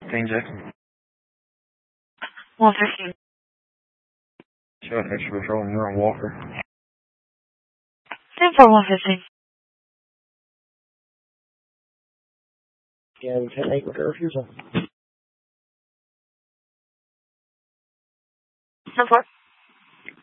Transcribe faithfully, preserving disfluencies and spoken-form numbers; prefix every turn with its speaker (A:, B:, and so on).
A: fifteen, Jackson.
B: one fifteen.
A: Showing extra patrol and you're on Walker.
B: ten four one fifteen.
A: Yeah, ten eight with a refusal.
B: ten four.